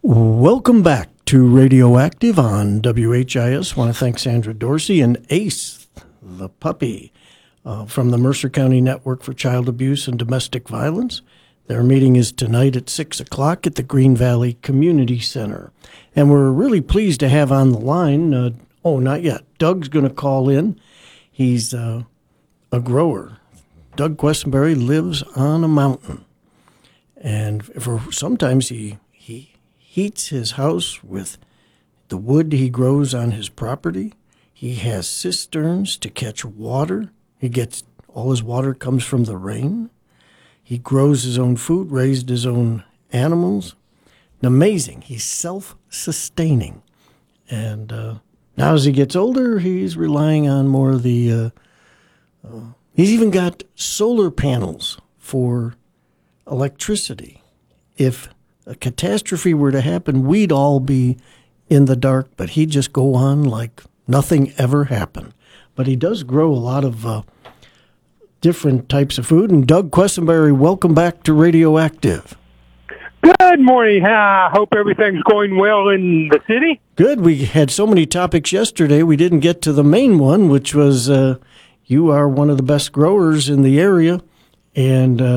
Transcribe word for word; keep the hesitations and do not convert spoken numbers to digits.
Welcome back to Radioactive on W H I S. I want to thank Sandra Dorsey and Ace, the puppy, uh, from the Mercer County Network for Child Abuse and Domestic Violence. Their meeting is tonight at six o'clock at the Green Valley Community Center. And we're really pleased to have on the line, uh, oh, not yet, Doug's going to call in. He's uh, a grower. Doug Questenberry lives on a mountain. And for sometimes he he heats his house with the wood he grows on his property. He has cisterns to catch water. He gets all his water comes from the rain. He grows his own food, raised his own animals. Amazing. He's self-sustaining. And uh, now as he gets older, he's relying on more of the... Uh, uh, he's even got solar panels for electricity. If a catastrophe were to happen, we'd all be in the dark, but he'd just go on like nothing ever happened. But he does grow a lot of uh, different types of food. And Doug Questenberry, welcome back to Radioactive. Good morning. I hope everything's going well in the city. Good. We had so many topics yesterday, we didn't get to the main one, which was uh, you are one of the best growers in the area. And uh,